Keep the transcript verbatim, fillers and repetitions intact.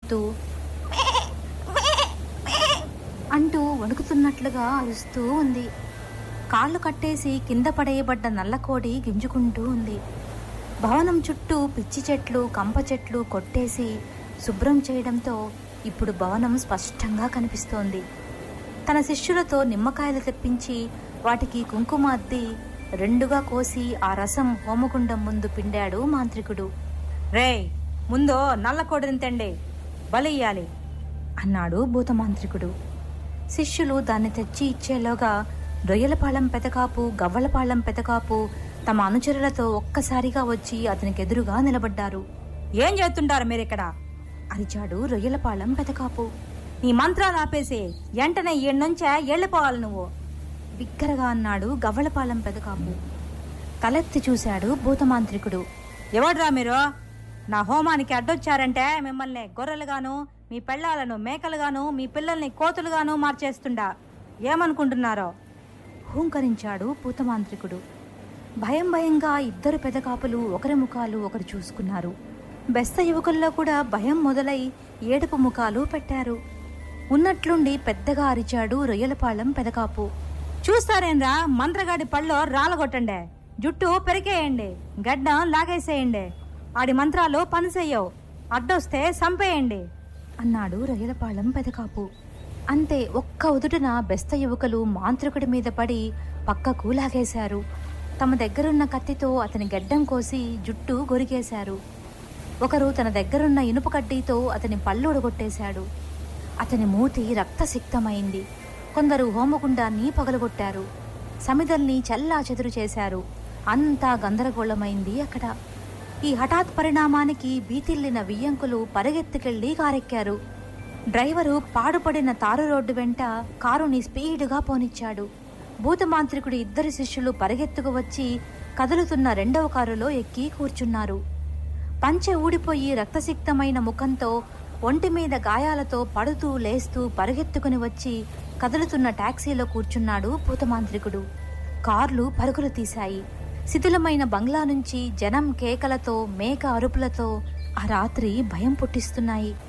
చెప్తూ అంటూ వణుకుతున్నట్లుగా అరుస్తూ ఉంది. కాళ్ళు కట్టేసి కింద పడేయబడ్డ నల్లకోడి గింజుకుంటూ ఉంది. భవనం చుట్టూ పిచ్చి చెట్లు, కంప చెట్లు కొట్టేసి శుభ్రం చేయడంతో ఇప్పుడు భవనం స్పష్టంగా కనిపిస్తోంది. తన శిష్యులతో నిమ్మకాయలు తెప్పించి వాటికి కుంకుమ అద్ది రెండుగా కోసి ఆ రసం హోమగుండం ముందు పిండాడు మాంత్రికుడు. రే, ముందు నల్లకోడిని తెండి, బలియ్యాలి అన్నాడు భూతమాంత్రికుడు. శిష్యులు దాన్ని తెచ్చి ఇచ్చేలోగా రొయ్యలపాళెం పెదకాపు, గవ్వలపాళెం పెదకాపు తమ అనుచరులతో ఒక్కసారిగా వచ్చి అతనికి ఎదురుగా నిలబడ్డారు. ఏం చేస్తుంటారు మీరిక్కడ? అరిచాడు రొయ్యలపాళెం పెదకాపు. నీ మంత్రాలు ఆపేసి వెంటనే ఏడ్నుంచే వెళ్ళిపోవాలి నువ్వు, బిగ్గరగా అన్నాడు గవ్వలపాళెం పెదకాపు. తలెత్తి చూశాడు భూతమాంత్రికుడు. ఎవడ్రా మీరు? నా హోమానికి అడ్డొచ్చారంటే మిమ్మల్ని గొర్రెలుగాను, మీ పెళ్ళాలను మేకలుగాను, మీ పిల్లల్ని కోతులుగాను మార్చేస్తుండా. ఏమనుకుంటున్నారో? హూంకరించాడు భూతమాంత్రికుడు. భయం భయంగా ఇద్దరు పెదకాపులు ఒకరి ముఖాలు ఒకరు చూసుకున్నారు. బెస్త యువకుల్లో కూడా భయం మొదలై ఏడుపు ముఖాలు పెట్టారు. ఉన్నట్లుండి పెద్దగా అరిచాడు రొయ్యలపాళెం పెదకాపు. చూస్తారేంరా, మంత్రగాడి పళ్ళో రాలగొట్టండి, జుట్టు పెరికేయండి, గడ్డం లాగేసేయండి, ఆడి మంత్రాలు పనిసేయవు, అడ్డొస్తే సంపేయండి అన్నాడు రొయ్యలపాళెం పెదకాపు. అంతే, ఒక్క ఉదుటన బెస్త యువకులు మాంత్రికుడి మీద పడి పక్కకు లాగేశారు. తమ దగ్గరున్న కత్తితో అతని గడ్డం కోసి జుట్టు గొరిగేశారు. ఒకరు తన దగ్గరున్న ఇనుప కడ్డీతో అతని పళ్ళొడగొట్టేశాడు. అతని మూతి రక్తసిక్తమైంది. కొందరు హోమగుండాన్ని పగలగొట్టారు. సమిదల్ని చల్లా చెదురు చేశారు. అంతా గందరగోళమైంది అక్కడ. ఈ హఠాత్ పరిణామానికి భీతిల్లిన వియ్యంకులు పరిగెత్తుకెళ్లి కారెక్కారు. డ్రైవరు పాడుపడిన తారు రోడ్డు వెంట కారుని స్పీడుగా పోనిచ్చాడు. భూతమాంత్రికుడి ఇద్దరు శిష్యులు పరిగెత్తుకు వచ్చి కదులుతున్న రెండవ కారులో ఎక్కి కూర్చున్నారు. పంచె ఊడిపోయి రక్తసిక్తమైన ముఖంతో, ఒంటి మీద గాయాలతో పడుతూ లేస్తూ పరిగెత్తుకుని వచ్చి కదులుతున్న టాక్సీలో కూర్చున్నాడు భూతమాంత్రికుడు. కార్లు పరుగులు తీశాయి. శిథిలమైన బంగ్లా నుంచి జనం కేకలతో, మేక అరుపులతో ఆ రాత్రి భయం పుట్టిస్తున్నాయి.